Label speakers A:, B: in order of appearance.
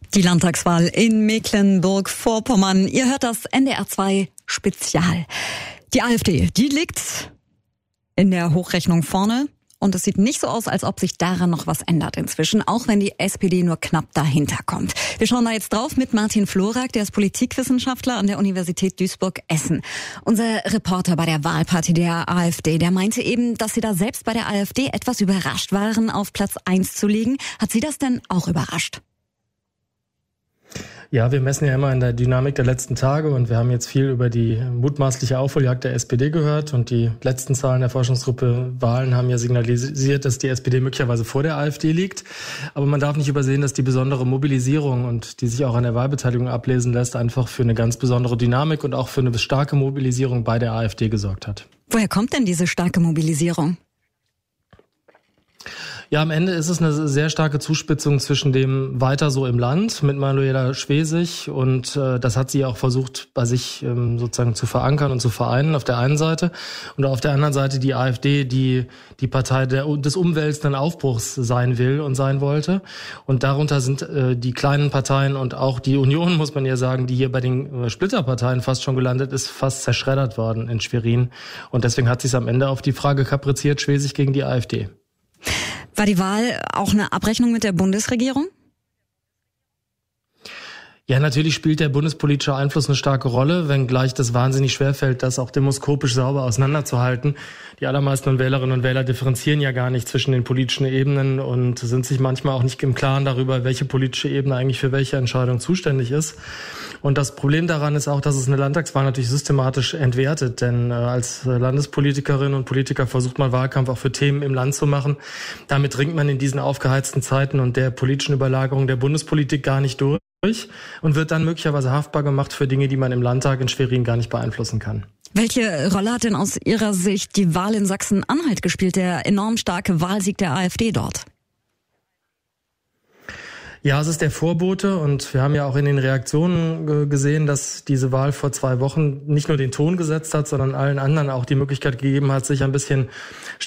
A: Die Landtagswahl in Mecklenburg-Vorpommern. Ihr hört das NDR 2 Spezial. Die AfD, die liegt in der Hochrechnung vorne. Und es sieht nicht so aus, als ob sich daran noch was ändert inzwischen, auch wenn die SPD nur knapp dahinter kommt. Wir schauen da jetzt drauf mit Martin Florak, der ist Politikwissenschaftler an der Universität Duisburg-Essen. Unser Reporter bei der Wahlparty der AfD, der meinte eben, dass sie da selbst bei der AfD etwas überrascht waren, auf Platz 1 zu liegen. Hat Sie das denn auch überrascht?
B: Ja, wir messen ja immer in der Dynamik der letzten Tage und wir haben jetzt viel über die mutmaßliche Aufholjagd der SPD gehört und die letzten Zahlen der Forschungsgruppe Wahlen haben ja signalisiert, dass die SPD möglicherweise vor der AfD liegt. Aber man darf nicht übersehen, dass die besondere Mobilisierung und die sich auch an der Wahlbeteiligung ablesen lässt, einfach für eine ganz besondere Dynamik und auch für eine starke Mobilisierung bei der AfD gesorgt hat.
A: Woher kommt denn diese starke Mobilisierung?
B: Ja, am Ende ist es eine sehr starke Zuspitzung zwischen dem Weiter so im Land mit Manuela Schwesig und das hat sie auch versucht bei sich sozusagen zu verankern und zu vereinen auf der einen Seite und auf der anderen Seite die AfD, die Partei des umwälzenden Aufbruchs sein will und sein wollte und darunter sind die kleinen Parteien und auch die Union, muss man ja sagen, die hier bei den Splitterparteien fast schon gelandet ist, fast zerschreddert worden in Schwerin und deswegen hat sie es am Ende auf die Frage kapriziert, Schwesig gegen die AfD.
A: War die Wahl auch eine Abrechnung mit der Bundesregierung?
B: Ja, natürlich spielt der bundespolitische Einfluss eine starke Rolle, wenngleich das wahnsinnig schwerfällt, das auch demoskopisch sauber auseinanderzuhalten. Die allermeisten Wählerinnen und Wähler differenzieren ja gar nicht zwischen den politischen Ebenen und sind sich manchmal auch nicht im Klaren darüber, welche politische Ebene eigentlich für welche Entscheidung zuständig ist. Und das Problem daran ist auch, dass es eine Landtagswahl natürlich systematisch entwertet, denn als Landespolitikerin und Politiker versucht man Wahlkampf auch für Themen im Land zu machen. Damit dringt man in diesen aufgeheizten Zeiten und der politischen Überlagerung der Bundespolitik gar nicht durch und wird dann möglicherweise haftbar gemacht für Dinge, die man im Landtag in Schwerin gar nicht beeinflussen kann.
A: Welche Rolle hat denn aus Ihrer Sicht die Wahl in Sachsen-Anhalt gespielt, der enorm starke Wahlsieg der AfD dort?
B: Ja, es ist der Vorbote und wir haben ja auch in den Reaktionen gesehen, dass diese Wahl vor 2 Wochen nicht nur den Ton gesetzt hat, sondern allen anderen auch die Möglichkeit gegeben hat, sich ein bisschen